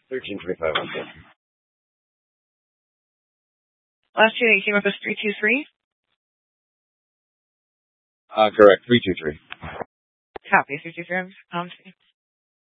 1325. Last two that you came up with 323? Correct, 323. Copy, 323.